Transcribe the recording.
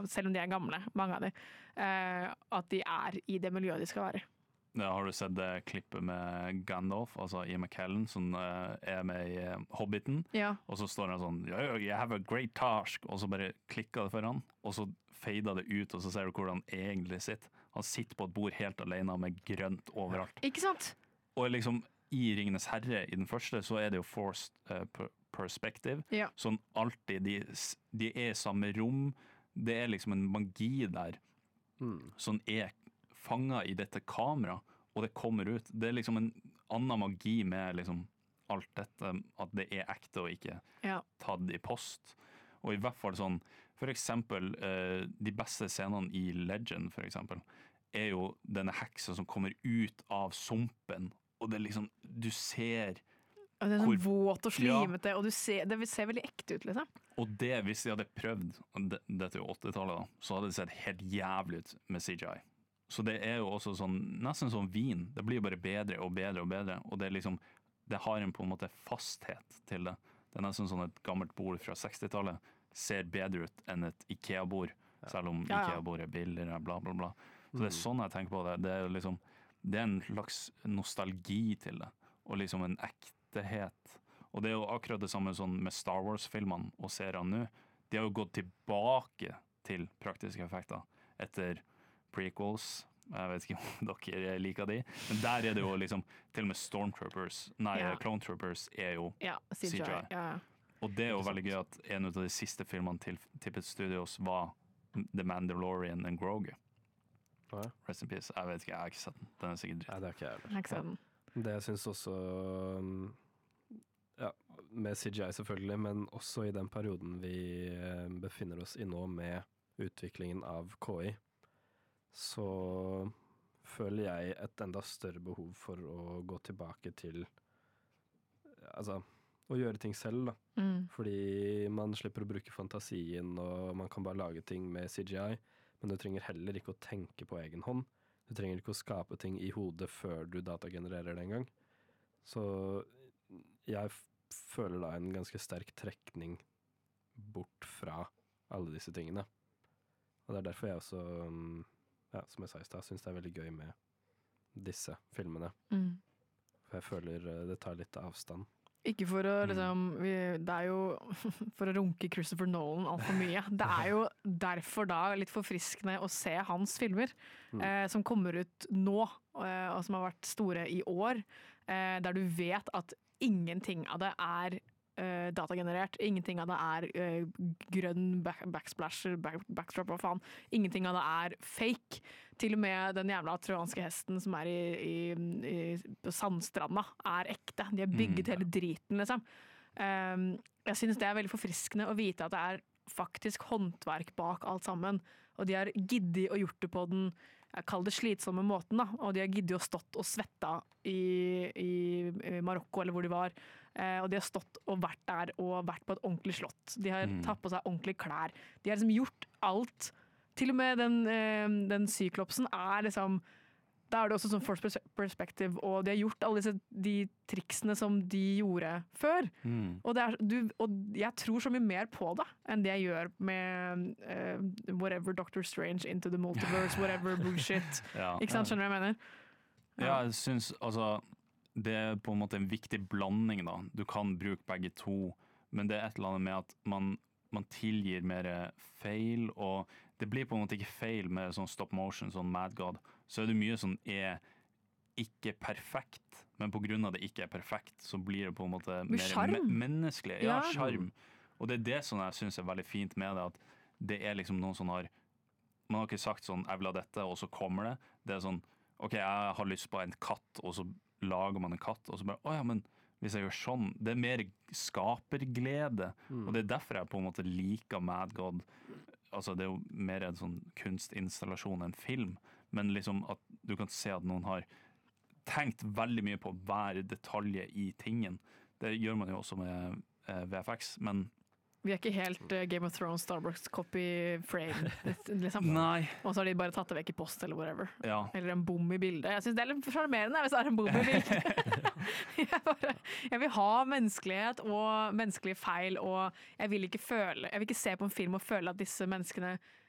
selv om de gamle, mange av de, at de i det miljøet de skal være i. Ja, har du sett det klippet med Gandalf, altså Ian McKellen, som med i Hobbiten, og så står han sånn, you have a great task, og så bare klikker det for han, og så feider det ut, og så ser du hvor han egentlig sitter. Han sitter på et bord helt alene med grønt overalt. Ikke sant? Og liksom, i Ringenes Herre, i den første, så det jo forced perspective, sånn alltid, de i samme rom, det liksom en magi der, som fanget i dette kamera, og det kommer ut. Det liksom en annen magi med liksom alt dette, at det ekte og ikke tatt i post. Og i hvert fall sånn, for eksempel, de beste scenene i Legend, for eksempel, jo denne heksa som kommer ut av sumpen, og det liksom, du ser... Og det sånn våt og slimete, og det ser veldig ekte ut, liksom. Og det, hvis de hadde prøvd, dette jo 80-tallet da, så hadde det sett helt jævlig ut med CGI. Så det jo også sånn, nesten sånn vin. Det blir bare bedre og bedre og bedre. Og det liksom, det har en på en måte fasthet til det. Det nesten sånn et gammelt bord fra 60-tallet ser bedre ut enn et IKEA-bord, selv om IKEA-bord billigere, bla bla bla. Så det sånn jeg tenker på det. Det liksom, det en slags nostalgi til det. Og liksom en ektehet. Og det jo akkurat det samme sånn med Star Wars-filmene og seriene nå. De har jo gått tilbake til praktiske effekter etter prequels, jeg vet ikke om dere liker de, men der det jo liksom, til og med Stormtroopers, Clone Troopers jo CGI. Og det jo veldig gøy at en av de siste filmene til Tippett Studios var The Mandalorian and Grogu. Rest in peace, jeg vet ikke, jeg har ikke sett den. Den sikkert dritt. Nei, det har ikke jeg. Det jeg synes også, med CGI selvfølgelig, men også i den perioden vi befinner oss i nå med utviklingen av KI, så føler jeg et enda større behov for å gå tilbake til å gjøre ting selv da. Fordi man slipper å bruke fantasien og man kan bare lage ting med CGI, men du trenger heller ikke å tenke på egen hånd. Du trenger ikke å skape ting i hodet før du datagenererer det en gang. Så jeg føler da en ganske sterk trekning bort fra alle disse tingene. Og det derfor jeg også som jeg sa i sted, synes det veldig gøy med disse filmene. For jeg føler det tar litt avstand. Ikke for å liksom, det jo for å runke Christopher Nolan alt for mye. Det jo derfor da litt forfriskende å se hans filmer som kommer ut nå, og som har vært store i år, der du vet at ingenting av det datagenerert. Ingenting av det grønn backsplash, backstrap, hva faen. Ingenting av det fake. Til og med den jævla trojanske hesten som på sandstranda ekte. De har bygget hele driten, liksom. Jeg synes det veldig forfriskende å vite at det faktisk håndverk bak alt sammen. Og de har giddet å gjort det på den, jeg kaller det slitsomme måten da, og de har giddet å stått og svetta i Marokko eller hvor de var, og de har stått og vært der og vært på et ordentlig slott. De har tatt på seg ordentlige klær. De har liksom gjort alt. Til og med den syklopsen liksom, da det også sånn first perspective, og de har gjort alle de triksene som de gjorde før. Og, og jeg tror så mye mer på det enn det jeg gjør med whatever Doctor Strange into the multiverse, whatever bullshit. Ikke sant, skjønner du hva jeg mener? Ja, jeg synes, altså, det på en måte en viktig blanding da. Du kan bruke begge to, men det et eller annet med at man tilgir mer feil, og det blir på en måte ikke feil med sånn stop motion, sånn Mad God, så det mye som ikke perfekt, men på grunn av det ikke perfekt, så blir det på en måte mer menneskelig. Ja, charm. Og det det som jeg synes veldig fint med det, at det liksom noen som man har ikke sagt sånn, jeg vil ha dette, og så kommer det. Det sånn, ok, jeg har lyst på en katt, og så lager man en katt, og så bare, åja, men hvis jeg gjør sånn, det mer skaperglede, og det derfor jeg på en måte liker Mad God. Altså det jo mer en sånn kunstinstallasjon enn film, men liksom at du kan se at noen har tenkt veldig mye på hver detalje i tingen. Det gjør man jo også med VFX, men vi ikke helt Game of Thrones Starbucks copy frame, liksom. Nei. Og så har de bare tatt det vekk i post eller whatever. Ja. Eller en bom i bildet. Jeg synes det litt charmerende hvis det en bom i bildet. Jeg vil ha menneskelighet og menneskelige feil, og jeg vil ikke se på en film og føle at disse menneskene